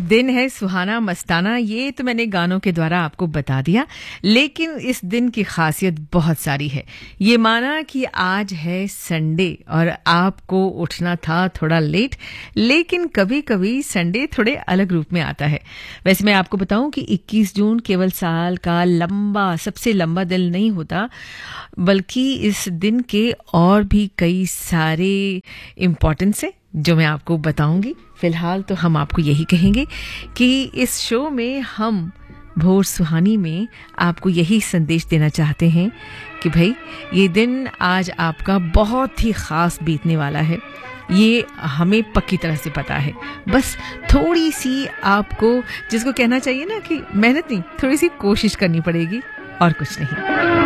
दिन है सुहाना मस्ताना, ये तो मैंने गानों के द्वारा आपको बता दिया, लेकिन इस दिन की खासियत बहुत सारी है। ये माना कि आज है संडे और आपको उठना था थोड़ा लेट, लेकिन कभी कभी संडे थोड़े अलग रूप में आता है। वैसे मैं आपको बताऊं कि 21 जून केवल साल का सबसे लंबा दिन नहीं होता, बल्कि इस दिन के और भी कई सारे इम्पोर्टेंस है जो मैं आपको बताऊंगी। फिलहाल तो हम आपको यही कहेंगे कि इस शो में हम भोर सुहानी में आपको यही संदेश देना चाहते हैं कि भाई ये दिन आज आपका बहुत ही खास बीतने वाला है। ये हमें पक्की तरह से पता है। बस थोड़ी सी आपको, जिसको कहना चाहिए ना कि मेहनत नहीं, थोड़ी सी कोशिश करनी पड़ेगी और कुछ नहीं।